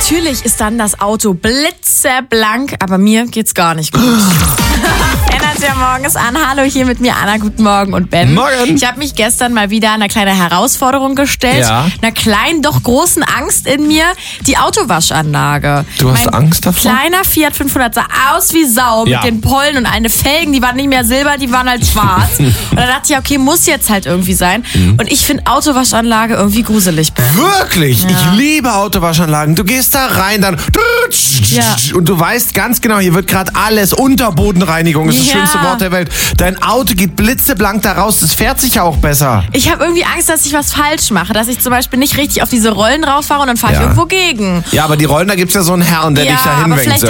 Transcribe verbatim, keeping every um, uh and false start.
Natürlich ist dann das Auto blitzeblank, aber mir geht's gar nicht gut. Ändert ja morgens an. Hallo, hier mit mir Anna. Guten Morgen und Ben. Morgen. Ich habe mich gestern mal wieder einer kleinen Herausforderung gestellt. Ja. Einer kleinen, doch großen Angst in mir. Die Autowaschanlage. Du hast mein Angst davor? Kleiner Fiat fünfhundert sah aus wie Sau Ja. mit den Pollen und eine Felgen, die waren nicht mehr silber, die waren halt schwarz. Und da dachte ich, okay, muss jetzt halt irgendwie sein. Mhm. Und ich finde Autowaschanlage irgendwie gruselig, Ben. Wirklich? Ja. Ich liebe Autowaschanlagen. Du gehst da rein, dann Ja. und du weißt ganz genau, hier wird gerade alles, Unterbodenreinigung ist das Ja. schönste Wort der Welt. Dein Auto geht blitzeblank da raus, das fährt sich ja auch besser. Ich habe irgendwie Angst, dass ich was falsch mache, dass ich zum Beispiel nicht richtig auf diese Rollen rauffahre und dann fahre ich Ja. irgendwo gegen. Ja, aber die Rollen, da gibt's ja so einen Herrn, der Ja, dich da aber hinwinkt. vielleicht